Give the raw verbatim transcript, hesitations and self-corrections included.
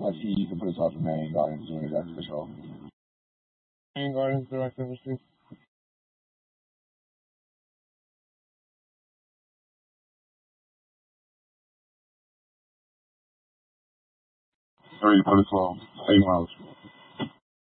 Let's see, you can put us off the main Guardians doing it after the show. Main Guardians direct overseas. Three, put it slow. Eight miles.